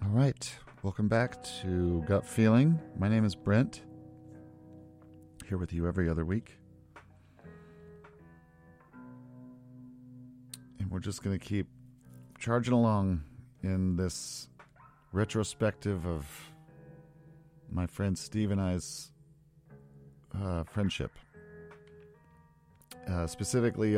All right. Welcome back to Gut Feeling. My name is Brent. Here with you every other week. And we're just going to keep charging along in this retrospective of my friend Steve and I's friendship. Specifically